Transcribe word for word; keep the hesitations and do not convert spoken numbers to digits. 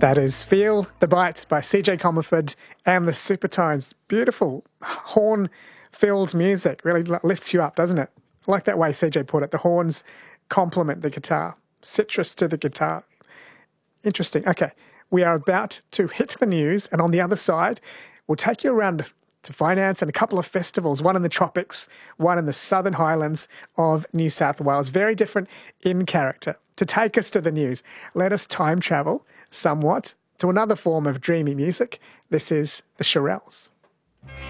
That is Feel the Bite by C J Comerford and the Supertones. Beautiful horn-filled music. Really lifts you up, doesn't it? I like that way C J put it. The horns complement the guitar. Citrus to the guitar. Interesting. Okay, we are about to hit the news, and on the other side, we'll take you around to finance and a couple of festivals, one in the tropics, one in the Southern Highlands of New South Wales. Very different in character. To take us to the news, let us time travel somewhat to another form of dreamy music. This is the Shirelles.